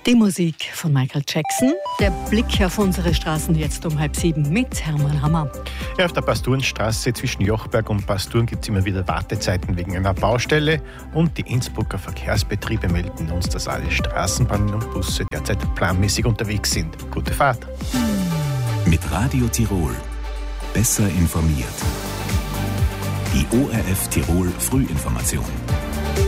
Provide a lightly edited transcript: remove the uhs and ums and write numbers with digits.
Die Musik von Michael Jackson. Der Blick auf unsere Straßen jetzt um 6:30 mit Hermann Hammer. Ja, auf der Pastorenstraße zwischen Jochberg und Pastoren gibt es immer wieder Wartezeiten wegen einer Baustelle. Und die Innsbrucker Verkehrsbetriebe melden uns, dass alle Straßenbahnen und Busse derzeit planmäßig unterwegs sind. Gute Fahrt. Mit Radio Tirol. Besser informiert. Die ORF Tirol Frühinformation.